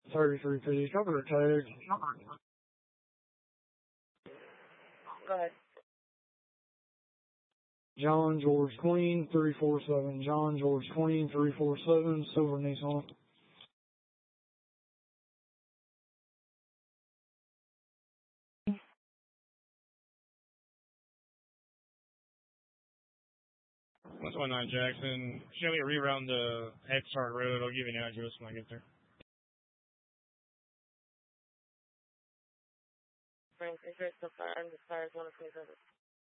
33P, cover tag. Go ahead. John George Queen 347. John George Queen 347. Silver Nissan. That's 19 Jackson. Show me a reroute the Head Start Road. I'll give you an address when I get there. Frank, is there still fire? The fire is 127.